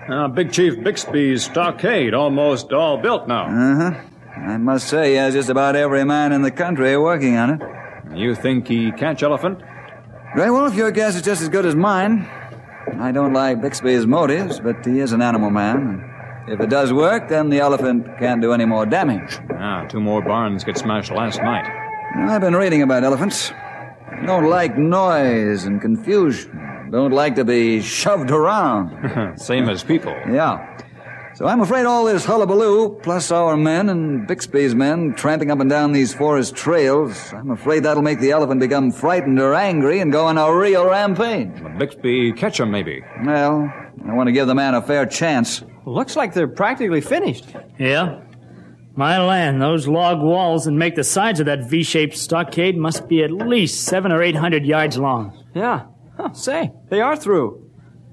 Big Chief Bixby's stockade almost all built now. Uh-huh. I must say he has just about every man in the country working on it. You think he catch elephant? Grey Wolf, your guess is just as good as mine. I don't like Bixby's motives, but he is an animal man. If it does work, then the elephant can't do any more damage. 2 more barns get smashed last night. I've been reading about elephants. They don't like noise and confusion. Don't like to be shoved around. Same as people. Yeah. So I'm afraid all this hullabaloo, plus our men and Bixby's men tramping up and down these forest trails, I'm afraid that'll make the elephant become frightened or angry and go on a real rampage. Bixby catch him, maybe. Well, I want to give the man a fair chance. Looks like they're practically finished. Yeah. My land, those log walls that make the sides of that V-shaped stockade must be at least 700 or 800 yards long. Yeah. Say, they are through.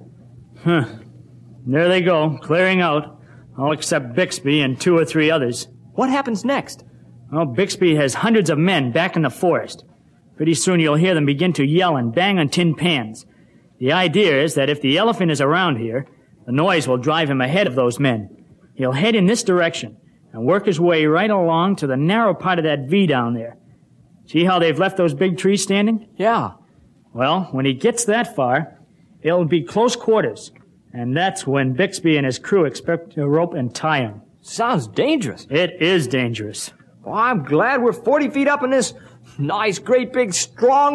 There they go, clearing out, all except Bixby and 2 or 3 others. What happens next? Well, Bixby has hundreds of men back in the forest. Pretty soon you'll hear them begin to yell and bang on tin pans. The idea is that if the elephant is around here, the noise will drive him ahead of those men. He'll head in this direction and work his way right along to the narrow part of that V down there. See how they've left those big trees standing? Yeah. Well, when he gets that far, it'll be close quarters. And that's when Bixby and his crew expect to rope and tie him. Sounds dangerous. It is dangerous. Well, I'm glad we're 40 feet up in this nice, great, big, strong